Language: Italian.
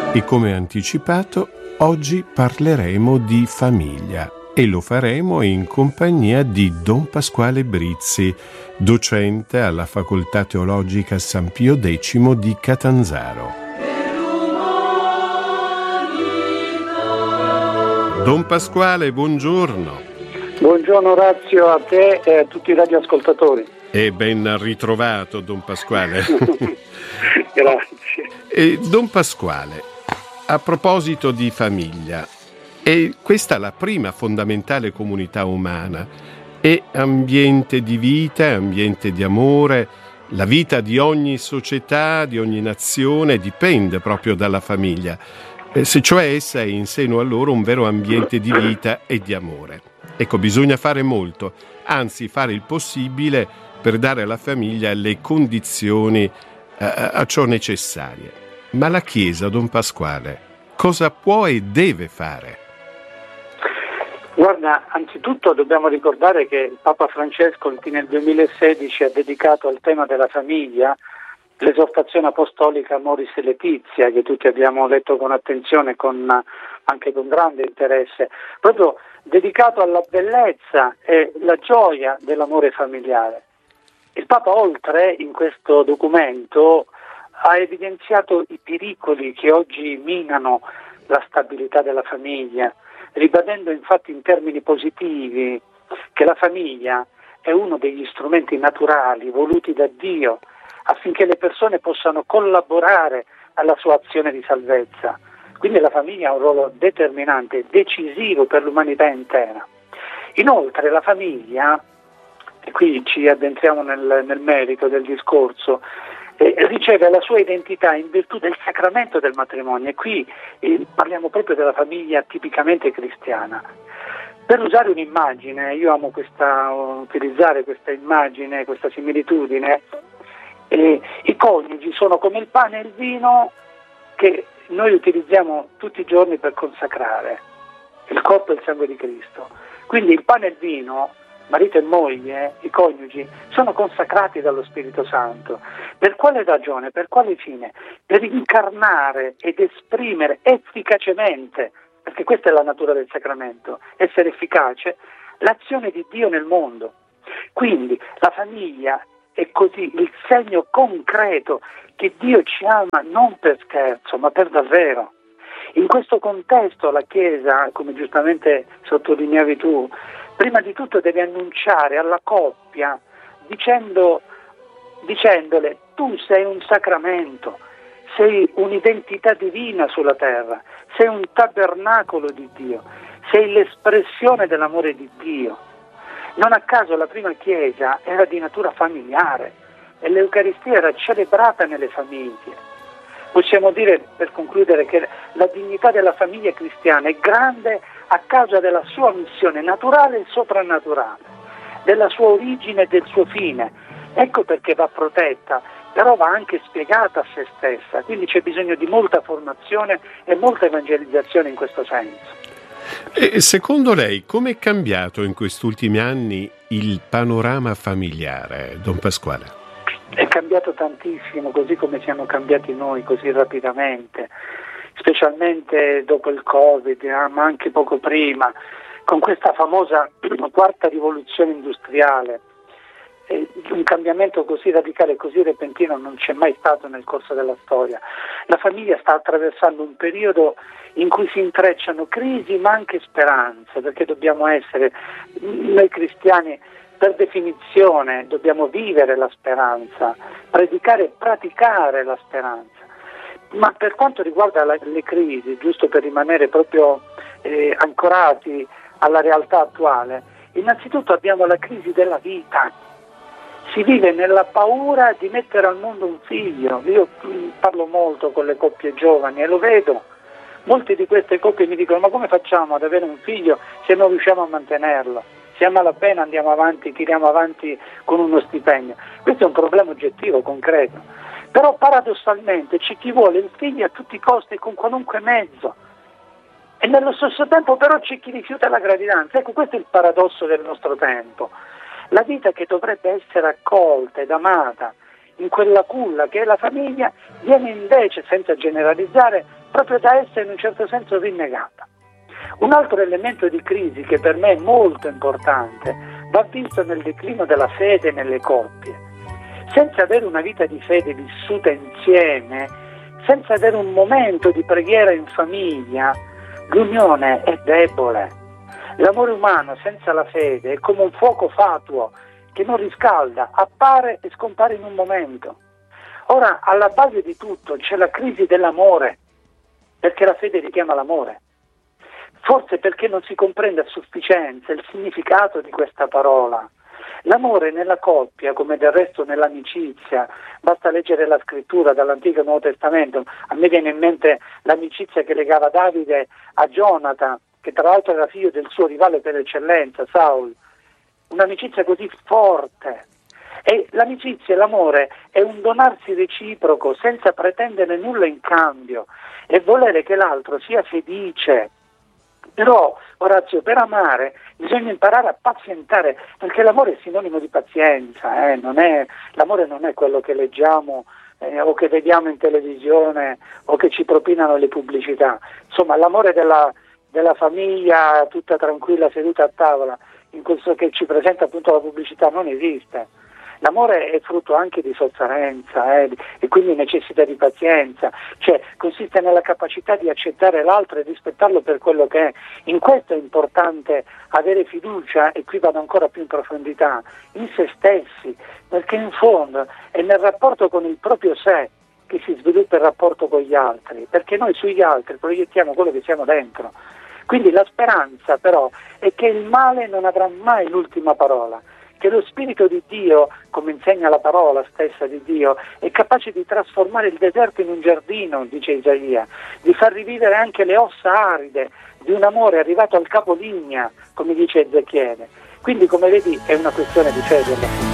E come anticipato, oggi parleremo di famiglia e lo faremo in compagnia di Don Pasquale Brizzi, docente alla Facoltà Teologica San Pio X di Catanzaro. Don Pasquale, buongiorno. Buongiorno Orazio, a te e a tutti i radioascoltatori. E ben ritrovato, Don Pasquale. Grazie. Don Pasquale, a proposito di famiglia, è questa la prima fondamentale comunità umana, è ambiente di vita, ambiente di amore. La vita di ogni società, di ogni nazione dipende proprio dalla famiglia, se cioè essa è in seno a loro un vero ambiente di vita e di amore. Ecco, bisogna fare molto, anzi fare il possibile per dare alla famiglia le condizioni a ciò necessarie. Ma la Chiesa, Don Pasquale, cosa può e deve fare? Guarda, anzitutto dobbiamo ricordare che il Papa Francesco nel 2016 ha dedicato al tema della famiglia l'esortazione apostolica Amoris Laetitia, che tutti abbiamo letto con attenzione, anche con grande interesse, proprio dedicato alla bellezza e la gioia dell'amore familiare. Il Papa, oltre, in questo documento, ha evidenziato i pericoli che oggi minano la stabilità della famiglia, ribadendo infatti in termini positivi che la famiglia è uno degli strumenti naturali voluti da Dio affinché le persone possano collaborare alla sua azione di salvezza. Quindi la famiglia ha un ruolo determinante, decisivo per l'umanità intera. Inoltre la famiglia, e qui ci addentriamo nel merito del discorso, riceve la sua identità in virtù del sacramento del matrimonio, e qui parliamo proprio della famiglia tipicamente cristiana. Per usare un'immagine, io amo utilizzare questa immagine, questa similitudine, i coniugi sono come il pane e il vino che noi utilizziamo tutti i giorni per consacrare il corpo e il sangue di Cristo. Quindi il pane e il vino, marito e moglie, i coniugi, sono consacrati dallo Spirito Santo. Per quale ragione? Per quale fine? Per incarnare ed esprimere efficacemente, perché questa è la natura del sacramento, essere efficace, l'azione di Dio nel mondo. Quindi la famiglia è così il segno concreto che Dio ci ama non per scherzo, ma per davvero. In questo contesto la Chiesa, come giustamente sottolineavi tu, prima di tutto deve annunciare alla coppia dicendole: tu sei un sacramento, sei un'identità divina sulla terra, sei un tabernacolo di Dio, sei l'espressione dell'amore di Dio. Non a caso la prima Chiesa era di natura familiare e l'Eucaristia era celebrata nelle famiglie. Possiamo dire, per concludere, che la dignità della famiglia cristiana è grande a causa della sua missione naturale e soprannaturale, della sua origine e del suo fine. Ecco perché va protetta, però va anche spiegata a se stessa, quindi c'è bisogno di molta formazione e molta evangelizzazione in questo senso. E secondo lei come è cambiato in questi ultimi anni il panorama familiare, Don Pasquale? È cambiato tantissimo, così come siamo cambiati noi così rapidamente, specialmente dopo il Covid, ma anche poco prima, con questa famosa quarta rivoluzione industriale. Un cambiamento così radicale, così repentino non c'è mai stato nel corso della storia. La famiglia sta attraversando un periodo in cui si intrecciano crisi ma anche speranze, perché dobbiamo essere, noi cristiani per definizione dobbiamo vivere la speranza, predicare e praticare la speranza. Ma per quanto riguarda le crisi, giusto per rimanere proprio ancorati alla realtà attuale, innanzitutto abbiamo la crisi della vita. Si vive nella paura di mettere al mondo un figlio. Io parlo molto con le coppie giovani e lo vedo. Molte di queste coppie mi dicono: ma come facciamo ad avere un figlio se non riusciamo a mantenerlo? Se a malapena andiamo avanti, tiriamo avanti con uno stipendio. Questo è un problema oggettivo, concreto. Però paradossalmente c'è chi vuole il figlio a tutti i costi e con qualunque mezzo. E nello stesso tempo però c'è chi rifiuta la gravidanza. Ecco, questo è il paradosso del nostro tempo. La vita che dovrebbe essere accolta ed amata in quella culla che è la famiglia viene invece, senza generalizzare, proprio da essere in un certo senso rinnegata. Un altro elemento di crisi che per me è molto importante va visto nel declino della fede nelle coppie. Senza avere una vita di fede vissuta insieme, senza avere un momento di preghiera in famiglia, l'unione è debole. L'amore umano senza la fede è come un fuoco fatuo che non riscalda, appare e scompare in un momento. Ora, alla base di tutto c'è la crisi dell'amore, perché la fede richiama l'amore. Forse perché non si comprende a sufficienza il significato di questa parola. L'amore nella coppia, come del resto nell'amicizia, basta leggere la scrittura dall'Antico e Nuovo Testamento. A me viene in mente l'amicizia che legava Davide a Jonathan, che tra l'altro era figlio del suo rivale per eccellenza, Saul. Un'amicizia così forte. E l'amicizia e l'amore è un donarsi reciproco senza pretendere nulla in cambio e volere che l'altro sia felice. Però, Orazio, per amare bisogna imparare a pazientare, perché l'amore è sinonimo di pazienza, l'amore non è quello che leggiamo o che vediamo in televisione o che ci propinano le pubblicità. Insomma, l'amore della famiglia tutta tranquilla seduta a tavola, in questo che ci presenta appunto la pubblicità, non esiste. L'amore è frutto anche di sofferenza e quindi necessita di pazienza, cioè consiste nella capacità di accettare l'altro e rispettarlo per quello che è. In questo è importante avere fiducia, e qui vado ancora più in profondità, in se stessi, perché in fondo è nel rapporto con il proprio sé che si sviluppa il rapporto con gli altri, perché noi sugli altri proiettiamo quello che siamo dentro. Quindi la speranza però è che il male non avrà mai l'ultima parola, che lo Spirito di Dio, come insegna la parola stessa di Dio, è capace di trasformare il deserto in un giardino, dice Isaia, di far rivivere anche le ossa aride di un amore arrivato al capolinea, come dice Ezechiele. Quindi, come vedi, è una questione di fede alla fine.